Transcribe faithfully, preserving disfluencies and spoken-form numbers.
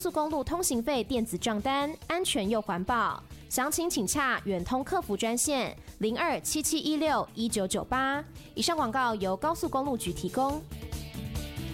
速公路通行费电子账单，安全又环保。详情请洽远通客服专线零二七七一六一九九八。以上广告由高速公路局提供。